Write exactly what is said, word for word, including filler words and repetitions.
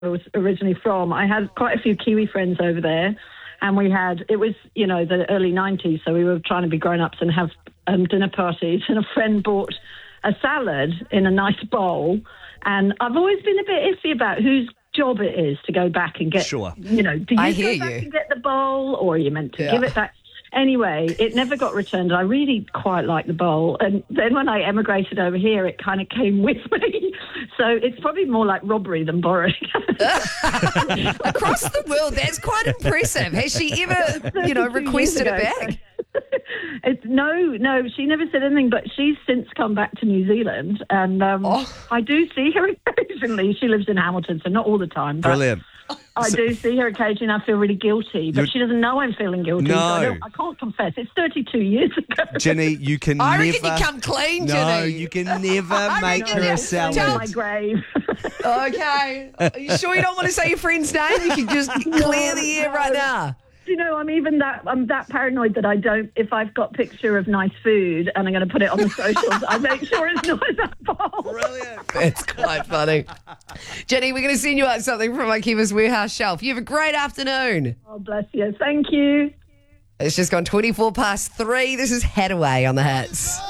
I was originally from. I had quite a few Kiwi friends over there, and we had, it was, you know, the early nineties, so we were trying to be grown-ups and have um, dinner parties, and a friend bought a salad in a nice bowl, and I've always been a bit iffy about whose job it is to go back and get, Sure. you know, do you I go hear back you. and get the bowl, or are you meant to Yeah. give it back? Anyway, it never got returned. I really quite like the bowl. And then when I emigrated over here, it kind of came with me. So it's probably more like robbery than borrowing. Across the world, that's quite impressive. Has she ever, you know, thirty-two requested years it ago, back? so- It's, no, no, she never said anything, but she's since come back to New Zealand. And um, Oh. I do see her occasionally. She lives in Hamilton, so not all the time. But Brilliant. I do see her occasionally. I feel really guilty, but You're- she doesn't know I'm feeling guilty. No. So I, don't, I can't confess. It's thirty-two years ago. Ginny, you can I never... reckon you come clean, No, Ginny. you can never I make reckon her a that's- salad. Down my grave. Okay. Are you sure you don't want to say your friend's name? You can just clear the air right now. You know, I'm even that I'm that paranoid that I don't. If I've got picture of nice food and I'm going to put it on the socials, I make sure it's not in that bowl. Brilliant. It's quite funny. Jenny, we're going to send you out something from my Chemist Warehouse shelf. You have a great afternoon. Oh, bless you. Thank you. It's just gone twenty-four past three. This is Hadaway on the Hits.